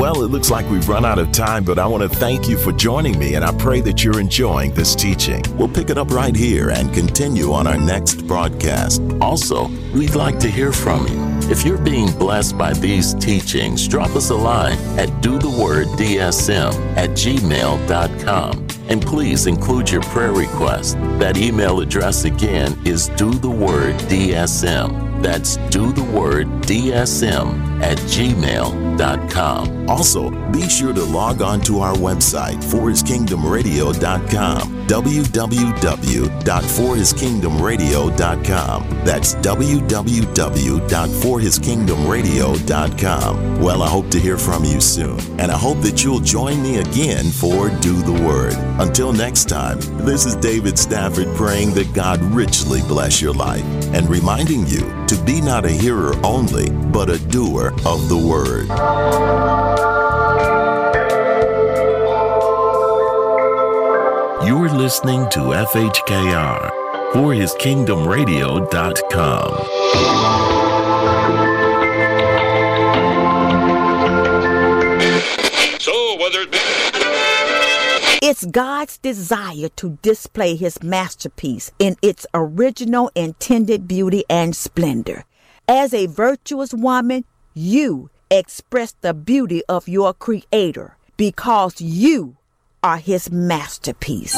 Well, it looks like we've run out of time, but I want to thank you for joining me, and I pray that you're enjoying this teaching. We'll pick it up right here and continue on our next broadcast. Also, we'd like to hear from you. If you're being blessed by these teachings, drop us a line at dotheworddsm@gmail.com. And please include your prayer request. That email address again is dotheworddsm. That's dotheworddsm@gmail.com. Also, be sure to log on to our website, forhiskingdomradio.com, www.forhiskingdomradio.com. That's www.forhiskingdomradio.com. Well, I hope to hear from you soon, and I hope that you'll join me again for Do the Word. Until next time, this is David Stafford praying that God richly bless your life and reminding you to be not a hearer only, but a doer of the Word. You're listening to FHKR, forhiskingdomradio.com. It's God's desire to display His masterpiece in its original intended beauty and splendor. As a virtuous woman, you express the beauty of your Creator because you are His masterpiece.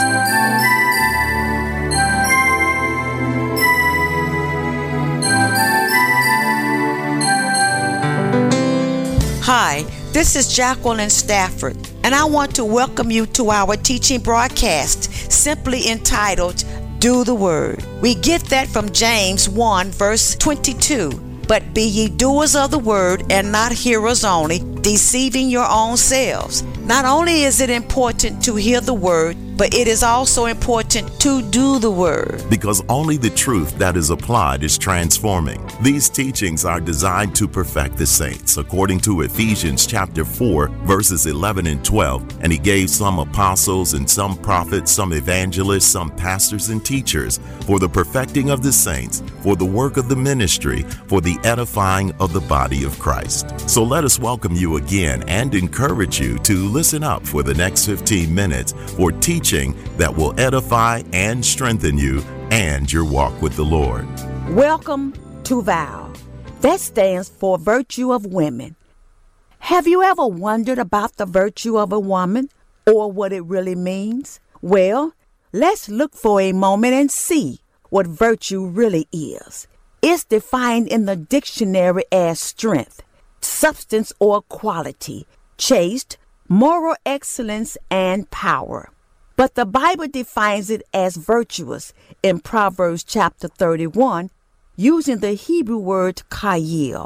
Hi, this is Jacqueline Stafford, and I want to welcome you to our teaching broadcast, simply entitled, Do the Word. We get that from James 1, verse 22. But be ye doers of the word and not hearers only, deceiving your own selves. Not only is it important to hear the word, but it is also important to do the word. Because only the truth that is applied is transforming. These teachings are designed to perfect the saints, according to Ephesians chapter 4, verses 11 and 12. And He gave some apostles and some prophets, some evangelists, some pastors and teachers for the perfecting of the saints, for the work of the ministry, for the edifying of the body of Christ. So let us welcome you again and encourage you to listen up for the next 15 minutes for teaching that will edify and strengthen you and your walk with the Lord. Welcome to VOW. That stands for Virtue of Women. Have you ever wondered about the virtue of a woman or what it really means? Well, let's look for a moment and see what virtue really is. It's defined in the dictionary as strength, substance or quality, chaste, moral excellence, and power. But the Bible defines it as virtuous in Proverbs chapter 31, using the Hebrew word chayil.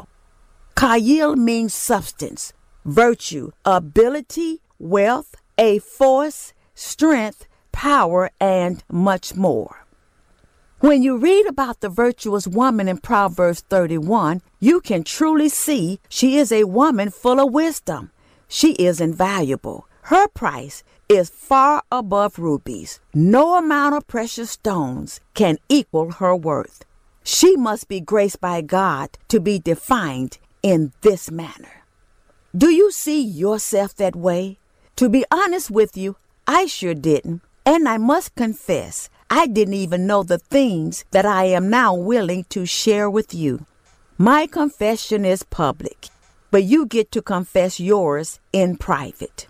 Chayil means substance, virtue, ability, wealth, a force, strength, power, and much more. When you read about the virtuous woman in Proverbs 31, you can truly see she is a woman full of wisdom. She is invaluable. Her price is far above rubies. No amount of precious stones can equal her worth. She must be graced by God to be defined in this manner. Do you see yourself that way? To be honest with you, I sure didn't. And I must confess, I didn't even know the things that I am now willing to share with you. My confession is public, but you get to confess yours in private.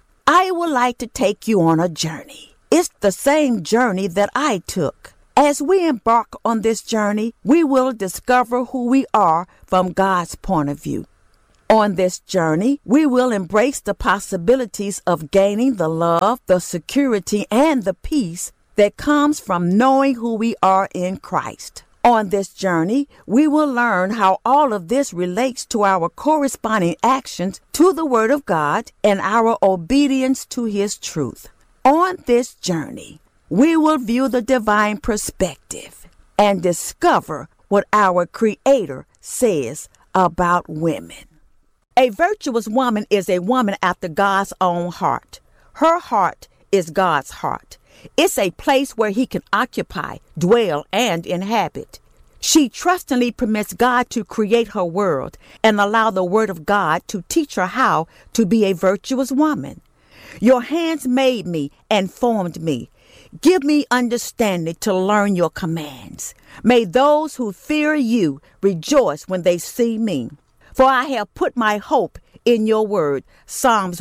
I would like to take you on a journey. It's the same journey that I took. As we embark on this journey, we will discover who we are from God's point of view. On this journey, we will embrace the possibilities of gaining the love, the security, and the peace that comes from knowing who we are in Christ. On this journey, we will learn how all of this relates to our corresponding actions to the Word of God and our obedience to His truth. On this journey, we will view the divine perspective and discover what our Creator says about women. A virtuous woman is a woman after God's own heart. Her heart is God's heart. It's a place where He can occupy, dwell, and inhabit. She trustingly permits God to create her world and allow the Word of God to teach her how to be a virtuous woman. Your hands made me and formed me. Give me understanding to learn your commands. May those who fear you rejoice when they see me. For I have put my hope in your word. Psalms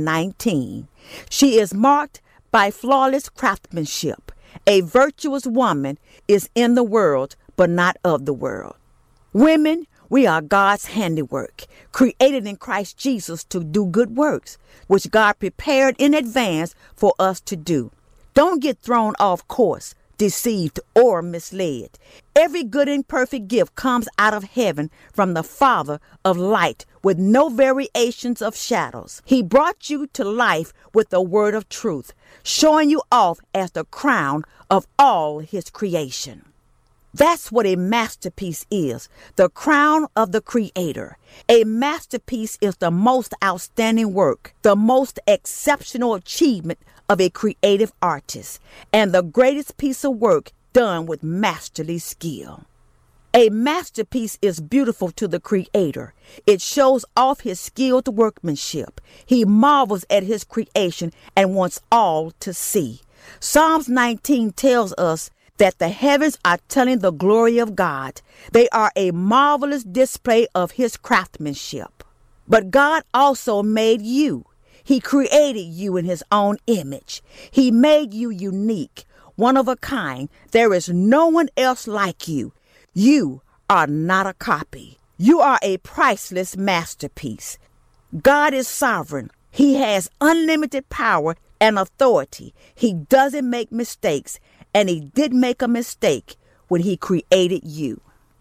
1:19. She is marked by flawless craftsmanship. A virtuous woman is in the world, but not of the world. Women, we are God's handiwork, created in Christ Jesus to do good works, which God prepared in advance for us to do. Don't get thrown off course, deceived, or misled. Every good and perfect gift comes out of heaven from the Father of light with no variations of shadows. He brought you to life with the word of truth, showing you off as the crown of all his creation. That's what a masterpiece is, the crown of the Creator. A masterpiece is the most outstanding work, the most exceptional achievement of a creative artist, and the greatest piece of work done with masterly skill. A masterpiece is beautiful to the Creator. It shows off his skilled workmanship. He marvels at his creation and wants all to see. Psalms 19 tells us that the heavens are telling the glory of God. They are a marvelous display of his craftsmanship. But God also made you. He created you in his own image. He made you unique, one of a kind. There is no one else like you. You are not a copy. You are a priceless masterpiece. God is sovereign. He has unlimited power and authority. He doesn't make mistakes, and he did make a mistake when he created you.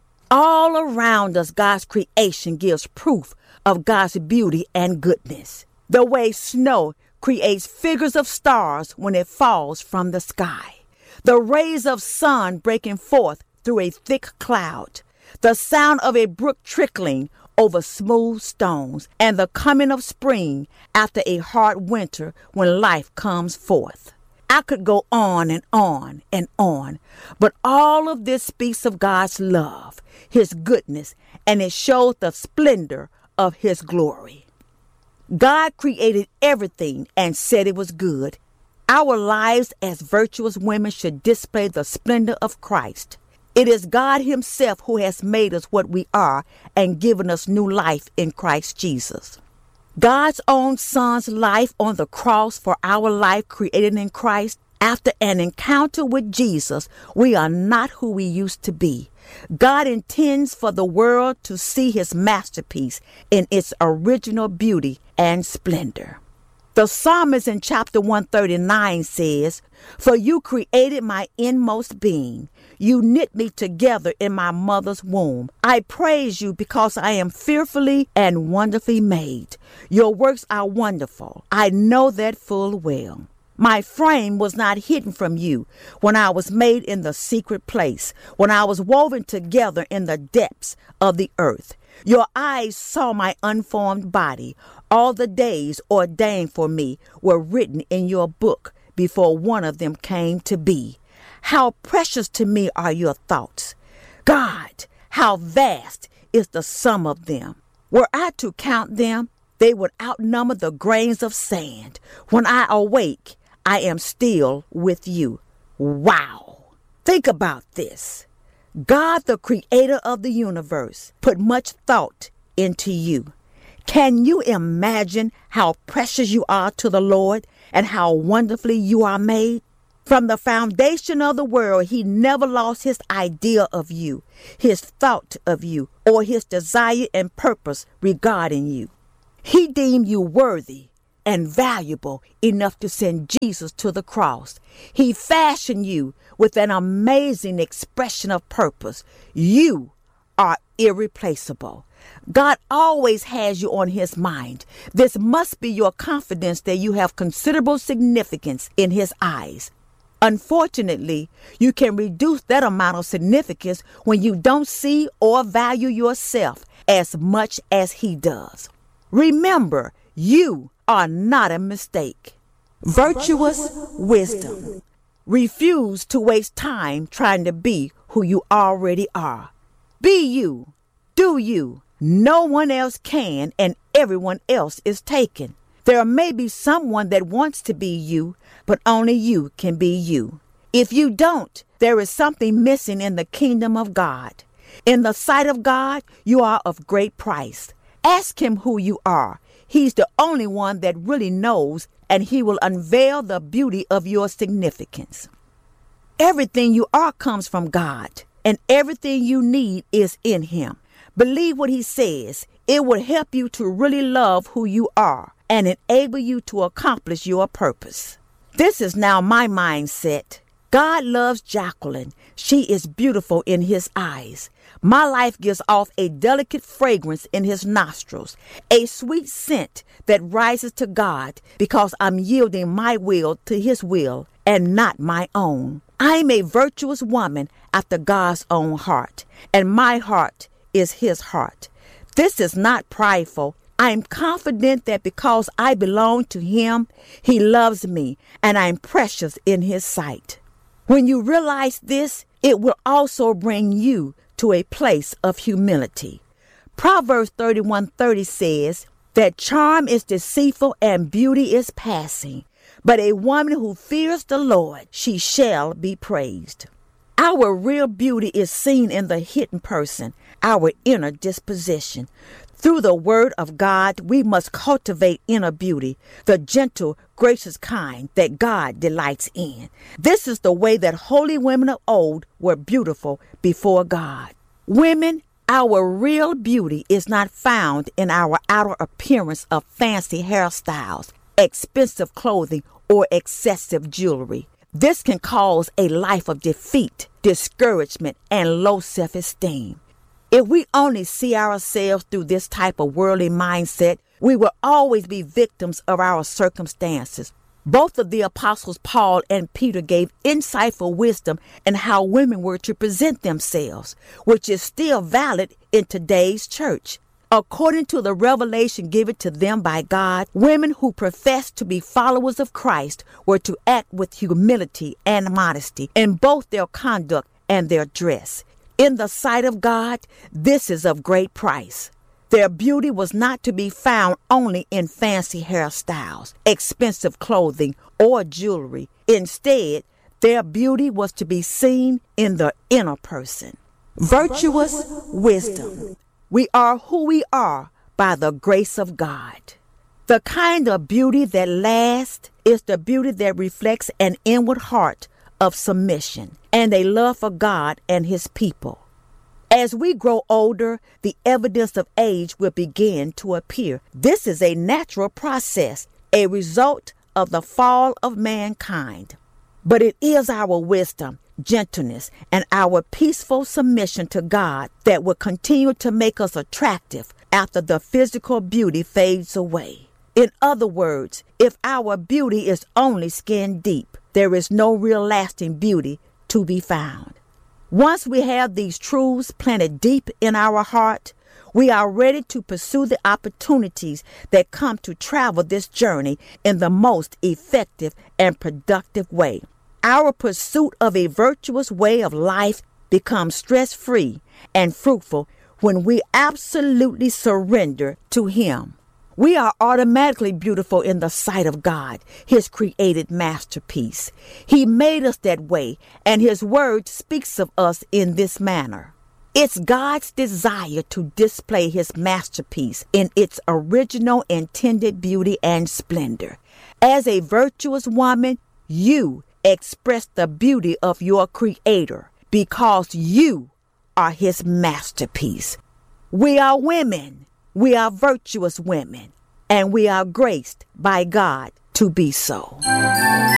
All around us, God's creation gives proof of God's beauty and goodness. The way snow creates figures of stars when it falls from the sky. The rays of sun breaking forth through a thick cloud. The sound of a brook trickling over smooth stones. And the coming of spring after a hard winter when life comes forth. I could go on and on and on, but all of this speaks of God's love, his goodness, and it shows the splendor of his glory. God created everything and said it was good. Our lives as virtuous women should display the splendor of Christ. It is God himself who has made us what we are and given us new life in Christ Jesus. God's own Son's life on the cross for our life created in Christ. After an encounter with Jesus, we are not who we used to be. God intends for the world to see his masterpiece in its original beauty and splendor. The psalmist in chapter 139 says, "For you created my inmost being. You knit me together in my mother's womb. I praise you because I am fearfully and wonderfully made. Your works are wonderful. I know that full well. My frame was not hidden from you when I was made in the secret place, when I was woven together in the depths of the earth. Your eyes saw my unformed body. All the days ordained for me were written in your book before one of them came to be. How precious to me are your thoughts. God, how vast is the sum of them. Were I to count them, they would outnumber the grains of sand. When I awake, I am still with you." Wow. Think about this. God, the creator of the universe, put much thought into you. Can you imagine how precious you are to the Lord and how wonderfully you are made? From the foundation of the world, he never lost his idea of you, his thought of you, or his desire and purpose regarding you. He deemed you worthy and valuable enough to send Jesus to the cross. He fashioned you with an amazing expression of purpose. You are irreplaceable. God always has you on his mind. This must be your confidence that you have considerable significance in his eyes. Unfortunately, you can reduce that amount of significance when you don't see or value yourself as much as he does. Remember, you are not a mistake. Virtuous wisdom. Refuse to waste time trying to be who you already are. Be you. Do you. No one else can, and everyone else is taken. There may be someone that wants to be you, but only you can be you. If you don't, there is something missing in the kingdom of God. In the sight of God, you are of great price. Ask him who you are. He's the only one that really knows, and he will unveil the beauty of your significance. Everything you are comes from God, and everything you need is in him. Believe what he says. It will help you to really love who you are and enable you to accomplish your purpose. This is now my mindset. God loves Jacqueline. She is beautiful in his eyes. My life gives off a delicate fragrance in his nostrils, a sweet scent that rises to God because I'm yielding my will to his will and not my own. I am a virtuous woman after God's own heart, and my heart is his heart. This is not prideful. I am confident that because I belong to him, he loves me, and I am precious in his sight. When you realize this, it will also bring you to a place of humility. Proverbs 31:30 says that charm is deceitful and beauty is passing, but a woman who fears the Lord, she shall be praised. Our real beauty is seen in the hidden person, our inner disposition. Through the word of God, we must cultivate inner beauty, the gentle, gracious kind that God delights in. This is the way that holy women of old were beautiful before God. Women, our real beauty is not found in our outer appearance of fancy hairstyles, expensive clothing, or excessive jewelry. This can cause a life of defeat, discouragement, and low self-esteem. If we only see ourselves through this type of worldly mindset, we will always be victims of our circumstances. Both of the apostles Paul and Peter gave insightful wisdom in how women were to present themselves, which is still valid in today's church. According to the revelation given to them by God, women who professed to be followers of Christ were to act with humility and modesty in both their conduct and their dress. In the sight of God, this is of great price. Their beauty was not to be found only in fancy hairstyles, expensive clothing, or jewelry. Instead, their beauty was to be seen in the inner person. Virtuous wisdom. We are who we are by the grace of God. The kind of beauty that lasts is the beauty that reflects an inward heart of submission and a love for God and his people. As we grow older, the evidence of age will begin to appear. This is a natural process, a result of the fall of mankind. But it is our wisdom, gentleness, and our peaceful submission to God that will continue to make us attractive after the physical beauty fades away. In other words, if our beauty is only skin deep, there is no real lasting beauty to be found. Once we have these truths planted deep in our heart, we are ready to pursue the opportunities that come to travel this journey in the most effective and productive way. Our pursuit of a virtuous way of life becomes stress-free and fruitful when we absolutely surrender to him. We are automatically beautiful in the sight of God, his created masterpiece. He made us that way, and his word speaks of us in this manner. It's God's desire to display his masterpiece in its original intended beauty and splendor. As a virtuous woman, you express the beauty of your Creator because you are his masterpiece. We are women. We are virtuous women, and we are graced by God to be so.